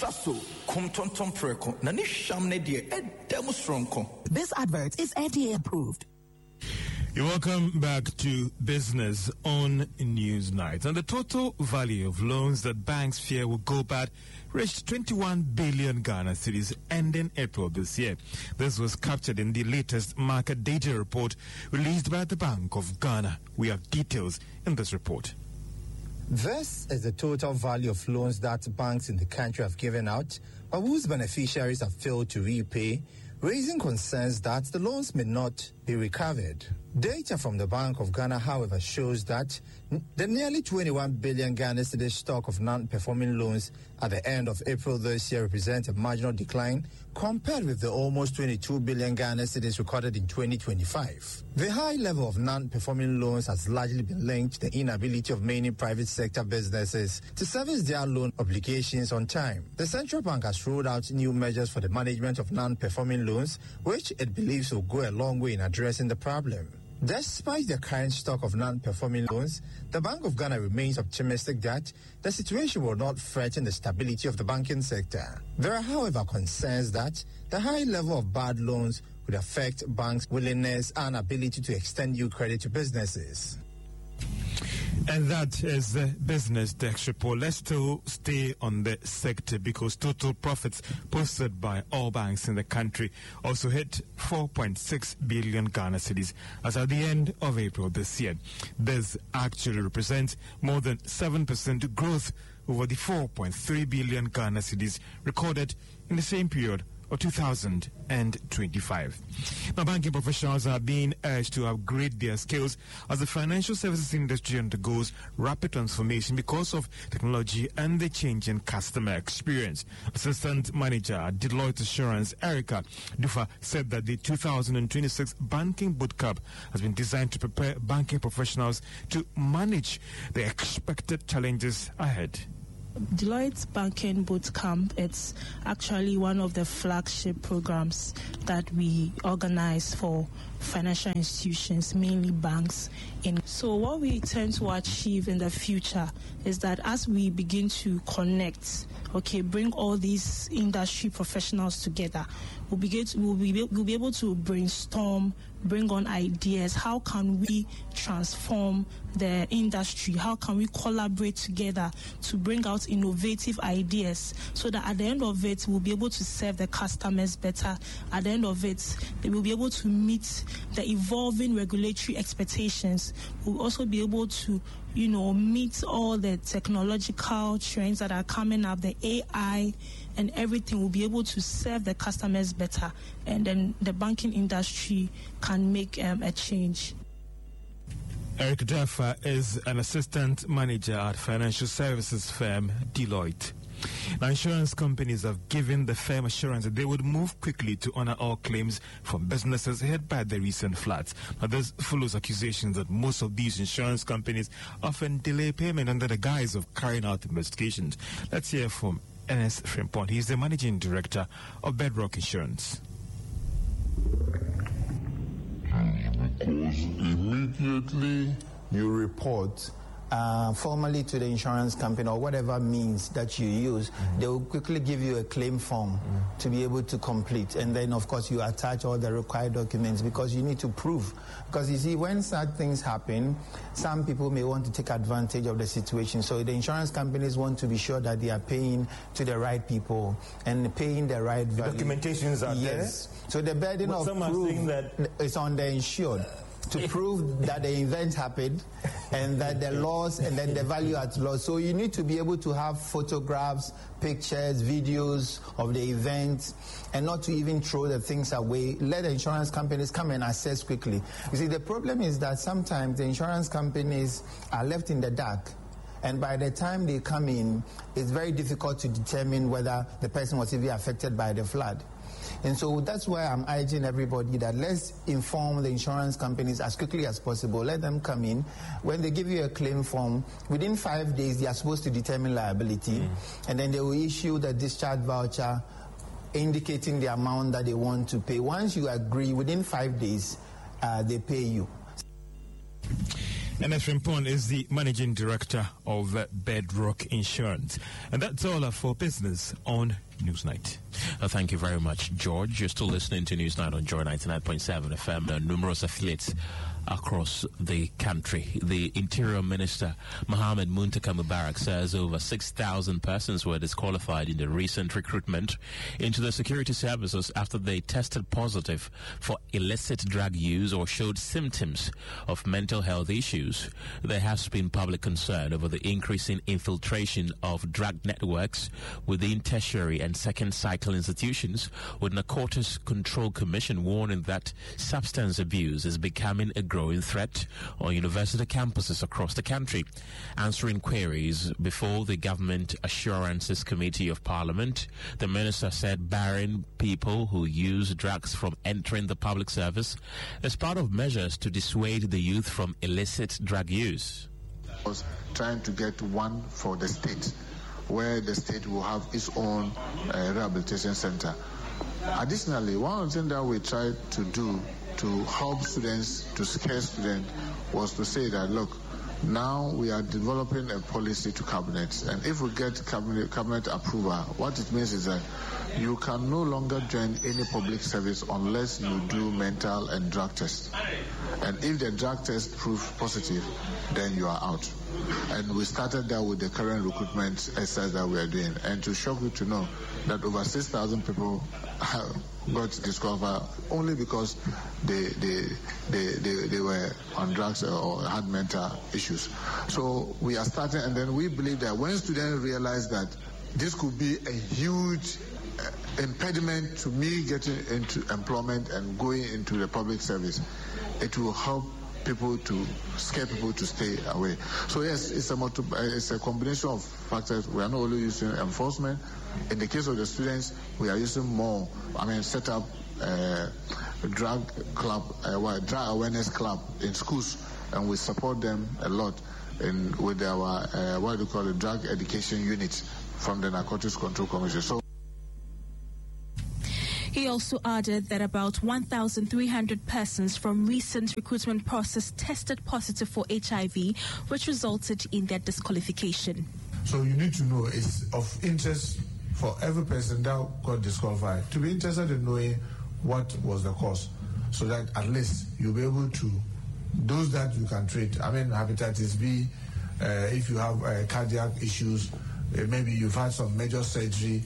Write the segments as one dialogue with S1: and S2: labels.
S1: Traso, Kumtonton Preko, Nanisham Nedia, Ed Demonstronko.
S2: This advert is FDA approved.
S3: You're welcome back to Business on Newsnight. And the total value of loans that banks fear will go bad reached 21 billion Ghana cedis ending April this year. This was captured in the latest market data report released by the Bank of Ghana. We have details in this report.
S4: This is the total value of loans that banks in the country have given out, but whose beneficiaries have failed to repay, raising concerns that the loans may not be recovered. Data from the Bank of Ghana, however, shows that the nearly 21 billion Ghana cedis stock of non-performing loans at the end of April this year represents a marginal decline compared with the almost 22 billion Ghana cedis recorded in 2025. The high level of non-performing loans has largely been linked to the inability of many private sector businesses to service their loan obligations on time. The central bank has rolled out new measures for the management of non-performing loans, which it believes will go a long way in addressing the problem. Despite the current stock of non-performing loans, the Bank of Ghana remains optimistic that the situation will not threaten the stability of the banking sector. There are, however, concerns that the high level of bad loans would affect banks' willingness and ability to extend new credit to businesses.
S3: And that is the Business Desk report. Let's still stay on the sector because total profits posted by all banks in the country also hit 4.6 billion Ghana cedis as at the end of April this year. This actually represents more than 7% growth over the 4.3 billion Ghana cedis recorded in the same period of 2025. Now, banking professionals are being urged to upgrade their skills as the financial services industry undergoes rapid transformation because of technology and the change in customer experience. Assistant Manager at Deloitte Assurance, Erica Dufa, said that the 2026 Banking Bootcamp has been designed to prepare banking professionals to manage the expected challenges ahead.
S5: Deloitte's Banking Bootcamp, it's actually one of the flagship programs that we organize for financial institutions, mainly banks. So what we tend to achieve in the future is that as we begin to connect, bring all these industry professionals together, we'll be able to brainstorm, bring on ideas. How can we transform the industry? How can we collaborate together to bring out innovative ideas so that at the end of it, we'll be able to serve the customers better. At the end of it, they will be able to meet the evolving regulatory expectations. We'll also be able to, meet all the technological trends that are coming up, the AI and everything. Will be able to serve the customers better, and then the banking industry can make a change.
S3: Eric Jaffa is an assistant manager at financial services firm Deloitte. Now, insurance companies have given the firm assurance that they would move quickly to honor all claims from businesses hit by the recent floods. Now, this follows accusations that most of these insurance companies often delay payment under the guise of carrying out investigations. Let's hear from Ernest Frimpong. He's the managing director of Bedrock Insurance.
S6: Because immediately you report formally to the insurance company or whatever means that you use, they will quickly give you a claim form to be able to complete. And then, of course, you attach all the required documents because you need to prove. Because, you see, when sad things happen, some people may want to take advantage of the situation. So the insurance companies want to be sure that they are paying to the right people and paying the right value.
S7: Documentations are there?
S6: So the burden of proof is on the insured to prove that the event happened and that the loss and then the value at loss. So you need to be able to have photographs, pictures, videos of the event, and not to even throw the things away. Let the insurance companies come and assess quickly. You see, the problem is that sometimes the insurance companies are left in the dark. And by the time they come in, it's very difficult to determine whether the person was even affected by the flood. And so that's why I'm urging everybody that let's inform the insurance companies as quickly as possible. Let them come in. When they give you a claim form, within 5 days, they are supposed to determine liability. And then they will issue the discharge voucher indicating the amount that they want to pay. Once you agree, within 5 days, they pay you.
S3: Ernest Frimpong is the Managing Director of Bedrock Insurance. And that's all for business on Newsnight.
S7: Thank you very much, George. You're still listening to Newsnight on Joy 99.7 FM. Numerous affiliates across the country. The Interior Minister, Mohammed Muntaka Mubarak, says over 6,000 persons were disqualified in the recent recruitment into the security services after they tested positive for illicit drug use or showed symptoms of mental health issues. There has been public concern over the increasing infiltration of drug networks within tertiary and second cycle institutions, with Narcotics Control Commission warning that substance abuse is becoming a growing threat on university campuses across the country. Answering queries before the Government Assurances Committee of Parliament, the minister said barring people who use drugs from entering the public service is part of measures to dissuade the youth from illicit drug use.
S8: I was trying to get one for the state, where the state will have its own rehabilitation center. Additionally, one of the things that we tried to do to help students, to scare students, was to say that, look, now we are developing a policy to cabinet, and if we get cabinet approval, what it means is that you can no longer join any public service unless you do mental and drug tests. And if the drug test proves positive, then you are out. And we started that with the current recruitment exercise that we are doing. And to shock you to know that over 6,000 people got disqualified only because they were on drugs or had mental issues. So we are starting, and then we believe that when students realize that this could be a huge impediment to me getting into employment and going into the public service, it will help people to scare people to stay away. So yes, it's a combination of factors. We are not only using enforcement. In the case of the students, we are using more. Set up drug awareness club in schools, and we support them a lot with our drug education unit from the Narcotics Control Commission. So.
S5: He also added that about 1,300 persons from recent recruitment process tested positive for HIV, which resulted in their disqualification.
S9: So you need to know, it's of interest for every person that got disqualified to be interested in knowing what was the cause, so that at least you'll be able to, those that you can treat, hepatitis B, if you have cardiac issues, maybe you've had some major surgery,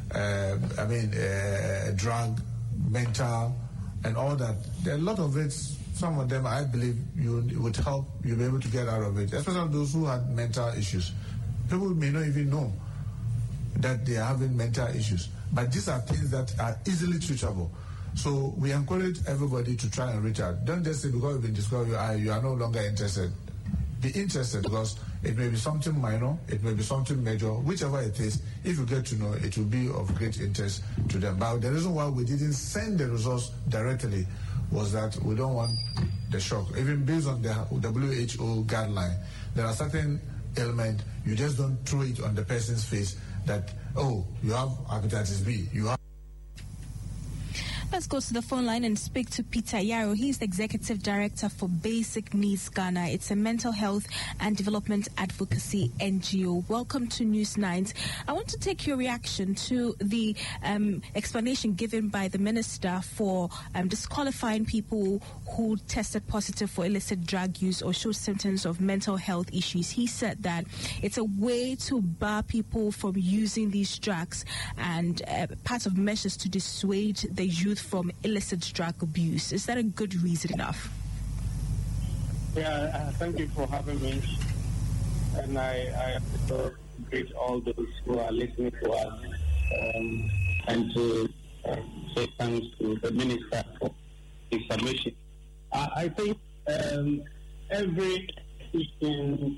S9: drug, mental, and all that. There are a lot of it. Some of them, I believe, it would help you be able to get out of it, especially those who had mental issues. People may not even know that they are having mental issues. But these are things that are easily treatable. So we encourage everybody to try and reach out. Don't just say because you've been discovered, you are no longer interested. Be interested, because it may be something minor, it may be something major, whichever it is. If you get to know, it will be of great interest to them. But the reason why we didn't send the results directly was that we don't want the shock. Even based on the WHO guideline, there are certain ailments, you just don't throw it on the person's face that, oh, you have hepatitis B, you have.
S5: Let's go to the phone line and speak to Peter Yaro. He's the Executive Director for Basic Needs Ghana. It's a mental health and development advocacy NGO. Welcome to Newsnight. I want to take your reaction to the explanation given by the Minister for disqualifying people who tested positive for illicit drug use or showed symptoms of mental health issues. He said that it's a way to bar people from using these drugs and part of measures to dissuade the youth from illicit drug abuse. Is that a good reason enough?
S10: Yeah, thank you for having me. And I also greet all those who are listening to us and to say thanks to the Minister for his submission. I think every institution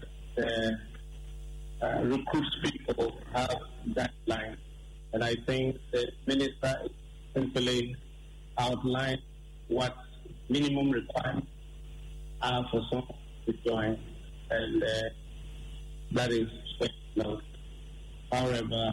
S10: recruits people have that line. And I think the Minister is simply outline what minimum requirements are for someone to join, and that is no. However,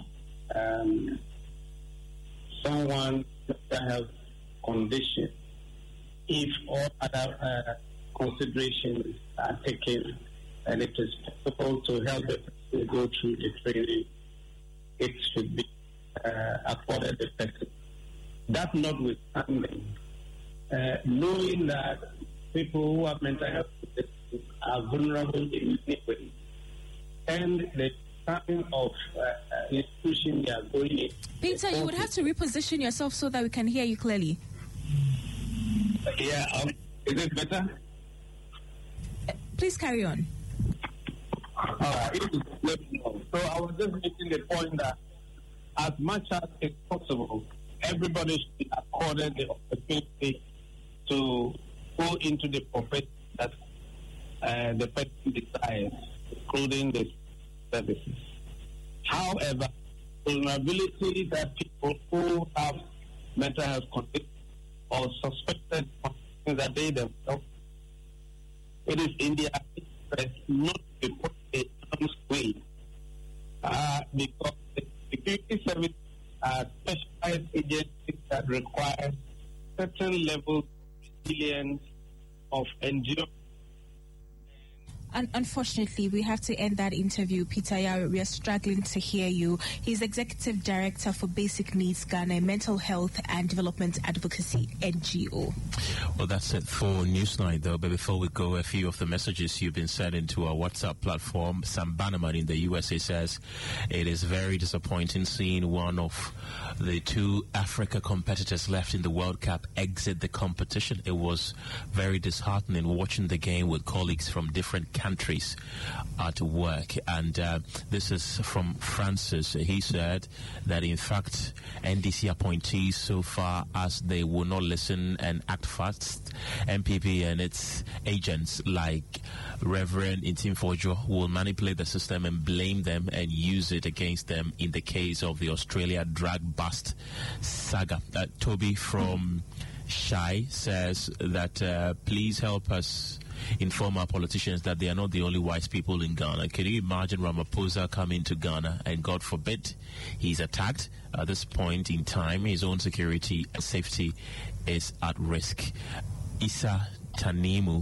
S10: someone that has condition, if all other considerations are taken and it is possible to help the person go through the training, it should be afforded the person. That notwithstanding, knowing that people who have mental health are vulnerable in many ways, and the kind of institution they are going in.
S11: Peter, you would have to reposition yourself so that we can hear you clearly.
S10: Yeah, is it better?
S11: Please carry on.
S10: So I was just making the point that as much as it's possible, everybody should be accorded the opportunity to go into the profession that the person desires, including the services. However, vulnerability that people who have mental health conditions or suspected conditions that they themselves, it is in their interest not to put in harm's way, because the security services are specialized agencies that require certain level of resilience, of endurance.
S11: Unfortunately, we have to end that interview. Peter Yaw, we are struggling to hear you. He's Executive Director for Basic Needs Ghana, Mental Health and Development Advocacy NGO.
S7: Well, that's it for Newsnight, though. But before we go, a few of the messages you've been sending to our WhatsApp platform. Sam Bannerman in the USA says, it is very disappointing seeing one of the two Africa competitors left in the World Cup exit the competition. It was very disheartening watching the game with colleagues from different countries at work. And this is from Francis. He said that in fact NDC appointees, so far as they will not listen and act fast, MPP and its agents like Reverend Intimfojo will manipulate the system and blame them and use it against them in the case of the Australia drag bust saga. Toby from Shai says that please help us inform our politicians that they are not the only wise people in Ghana. Can you imagine Ramaphosa coming to Ghana and God forbid he's attacked? At this point in time, his own security and safety is at risk. Issa Tanimu